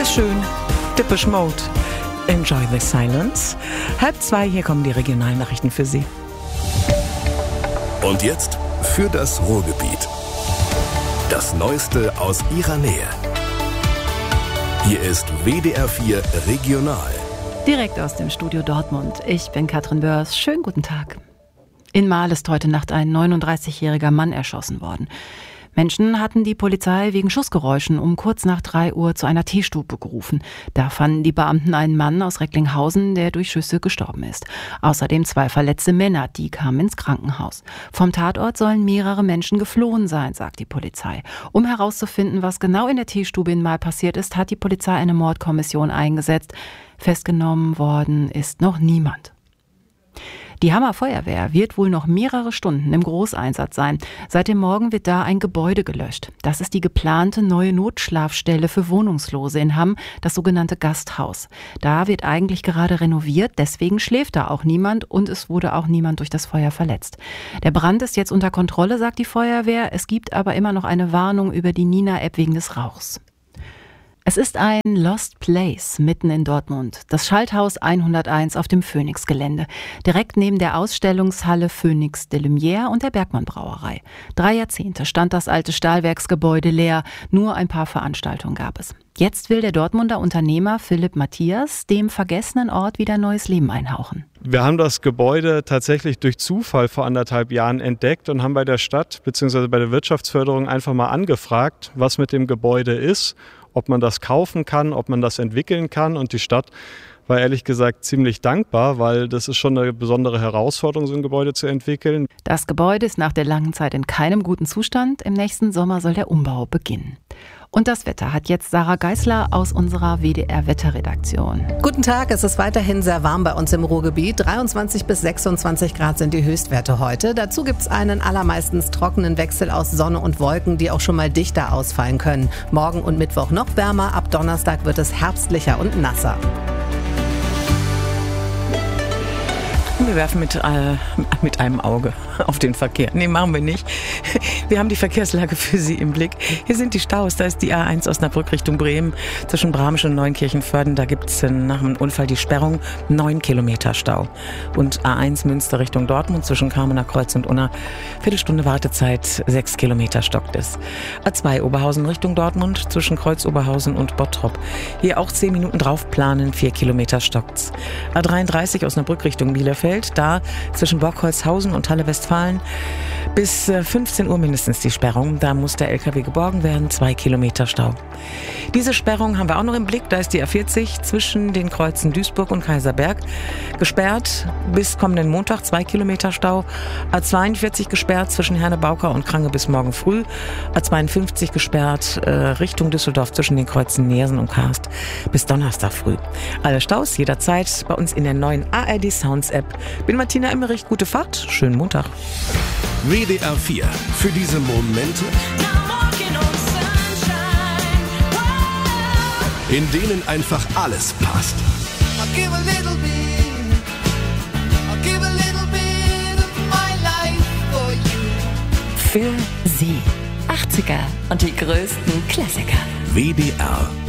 Ist schön. Depeche Mode. Enjoy the silence. 1:30, hier kommen die Regionalnachrichten für Sie. Und jetzt für das Ruhrgebiet. Das Neueste aus Ihrer Nähe. Hier ist WDR 4 Regional. Direkt aus dem Studio Dortmund. Ich bin Katrin Börs. Schönen guten Tag. In Marl ist heute Nacht ein 39-jähriger Mann erschossen worden. Menschen hatten die Polizei wegen Schussgeräuschen um kurz nach 3 Uhr zu einer Teestube gerufen. Da fanden die Beamten einen Mann aus Recklinghausen, der durch Schüsse gestorben ist. Außerdem 2 verletzte Männer, die kamen ins Krankenhaus. Vom Tatort sollen mehrere Menschen geflohen sein, sagt die Polizei. Um herauszufinden, was genau in der Teestube in Marl passiert ist, hat die Polizei eine Mordkommission eingesetzt. Festgenommen worden ist noch niemand. Die Hammer Feuerwehr wird wohl noch mehrere Stunden im Großeinsatz sein. Seit dem Morgen wird da ein Gebäude gelöscht. Das ist die geplante neue Notschlafstelle für Wohnungslose in Hamm, das sogenannte Gasthaus. Da wird eigentlich gerade renoviert, deswegen schläft da auch niemand und es wurde auch niemand durch das Feuer verletzt. Der Brand ist jetzt unter Kontrolle, sagt die Feuerwehr. Es gibt aber immer noch eine Warnung über die Nina-App wegen des Rauchs. Es ist ein Lost Place mitten in Dortmund, das Schalthaus 101 auf dem Phoenix-Gelände, direkt neben der Ausstellungshalle Phoenix de Lumière und der Bergmann-Brauerei. 3 Jahrzehnte stand das alte Stahlwerksgebäude leer, nur ein paar Veranstaltungen gab es. Jetzt will der Dortmunder Unternehmer Philipp Matthias dem vergessenen Ort wieder neues Leben einhauchen. Wir haben das Gebäude tatsächlich durch Zufall vor 1,5 Jahren entdeckt und haben bei der Stadt bzw. bei der Wirtschaftsförderung einfach mal angefragt, was mit dem Gebäude ist, ob man das kaufen kann, ob man das entwickeln kann. Und die Stadt war ehrlich gesagt ziemlich dankbar, weil das ist schon eine besondere Herausforderung, so ein Gebäude zu entwickeln. Das Gebäude ist nach der langen Zeit in keinem guten Zustand. Im nächsten Sommer soll der Umbau beginnen. Und das Wetter hat jetzt Sarah Geisler aus unserer WDR-Wetterredaktion. Guten Tag, es ist weiterhin sehr warm bei uns im Ruhrgebiet. 23 bis 26 Grad sind die Höchstwerte heute. Dazu gibt es einen allermeistens trockenen Wechsel aus Sonne und Wolken, die auch schon mal dichter ausfallen können. Morgen und Mittwoch noch wärmer, ab Donnerstag wird es herbstlicher und nasser. Wir werfen mit einem Auge auf den Verkehr. Nee, machen wir nicht. Wir haben die Verkehrslage für Sie im Blick. Hier sind die Staus. Da ist die A1 Osnabrück Richtung Bremen zwischen Bramsch und Neunkirchen-Vörden. Da gibt es nach einem Unfall die Sperrung 9 Kilometer Stau. Und A1 Münster Richtung Dortmund zwischen Kamener Kreuz und Unna. Viertelstunde Wartezeit, 6 Kilometer stockt es. A2 Oberhausen Richtung Dortmund zwischen Kreuz Oberhausen und Bottrop. Hier auch 10 Minuten drauf planen, 4 Kilometer stockt's. A33 Osnabrück Richtung Bielefeld. Da zwischen Borkholzhausen und Halle-Westfalen bis 15 Uhr mindestens die Sperrung. Da muss der LKW geborgen werden, 2 Kilometer Stau. Diese Sperrung haben wir auch noch im Blick. Da ist die A40 zwischen den Kreuzen Duisburg und Kaiserberg gesperrt bis kommenden Montag, 2 Kilometer Stau. A42 gesperrt zwischen Herne-Bauka und Krange bis morgen früh. A52 gesperrt Richtung Düsseldorf zwischen den Kreuzen Neersen und Karst bis Donnerstag früh. Alle Staus jederzeit bei uns in der neuen ARD Sounds App. Bin Martina Emmerich, gute Fahrt, schönen Montag. WDR 4 für diese Momente, in denen einfach alles passt. Für Sie 80er und die größten Klassiker. WDR